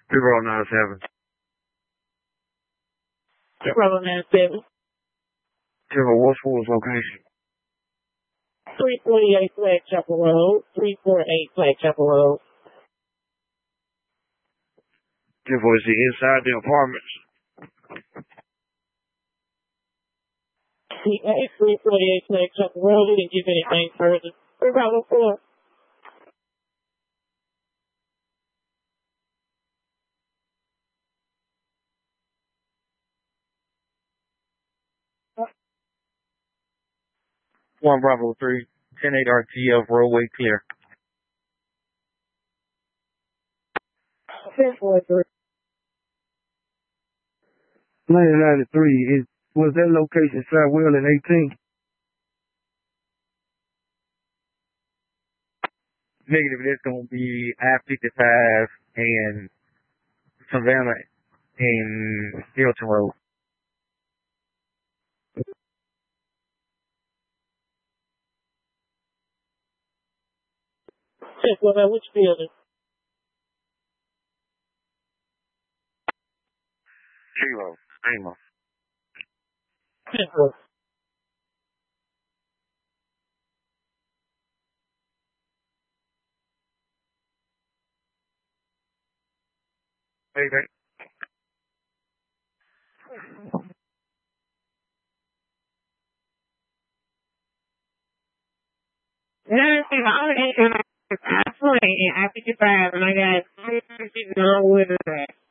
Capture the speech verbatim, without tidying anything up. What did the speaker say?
Zero nine seven. Zero nine seven. Zero, what's Ford's location? three forty-eight Flagchapel Road. three forty-eight Flagchapel Road. Zero, is he inside the apartments? He at three forty-eight Flagchapel Road. He didn't give anything further. Three Bravo four. One Bravo three. ten eight R T F roadway clear. ten forty-three. nine ninety-three, is, was that location Southwell in eighteen? Negative, that's going to be I fifty-five and Savannah and Hilton Road. Check what about which building? Zero, Steamer. ten forty. Hey, hey. I fifty-five and I got three sixty-nine with that.